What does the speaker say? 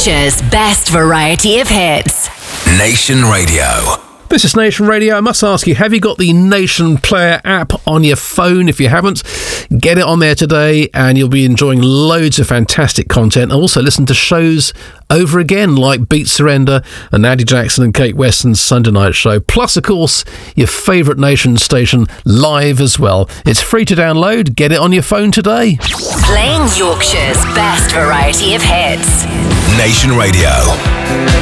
Yorkshire's best variety of hits. Nation Radio. This is Nation Radio. I must ask you, have you got the Nation Player app on your phone? If you haven't, get it on there today and you'll be enjoying loads of fantastic content. Also listen to shows over again like Beat Surrender and Andy Jackson and Kate Weston's Sunday Night Show. Plus, of course, your favourite Nation station live as well. It's free to download. Get it on your phone today. Playing Yorkshire's best variety of hits. Nation Radio.